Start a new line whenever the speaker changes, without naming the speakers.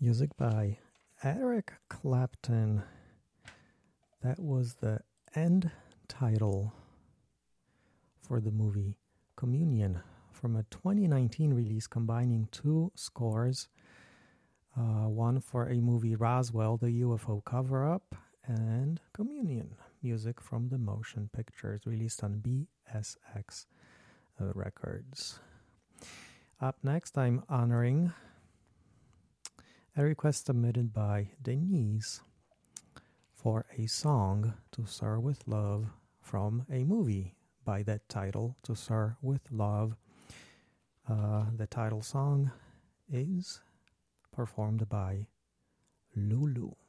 Music by Eric Clapton. That was the end title for the movie Communion from a 2019 release combining two scores. One for a movie Roswell, the UFO cover-up, and Communion, music from the motion pictures released on BSX Records. Up next, I'm honoring a request submitted by Denise for a song, To Soar With Love, from a movie by that title, To Soar With Love. The title song is performed by Lulu.